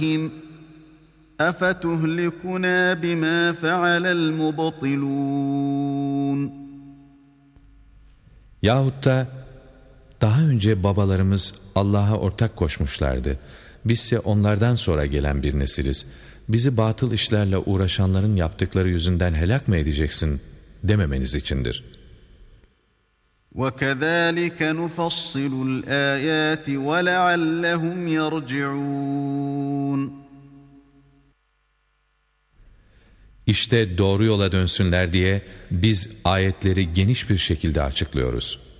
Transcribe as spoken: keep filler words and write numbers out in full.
أَفَتُهْلِكُنَا بِمَا فَعَلَ الْمُبْطِلُونَ Yahut da daha önce babalarımız Allah'a ortak koşmuşlardı. Bizse onlardan sonra gelen bir nesiliz. Bizi batıl işlerle uğraşanların yaptıkları yüzünden helak mı edeceksin dememeniz içindir. وَكَذَٰلِكَ نُفَصِّلُ الْآيَاتِ وَلَعَلَّهُمْ يَرْجِعُونَ İşte doğru yola dönsünler diye biz ayetleri geniş bir şekilde açıklıyoruz.